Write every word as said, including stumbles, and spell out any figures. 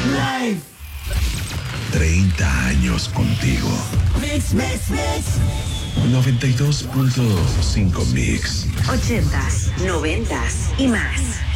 Live. treinta años contigo. Mix, mix, mix. noventa y dos punto cinco Mix. Ochentas, noventas y más.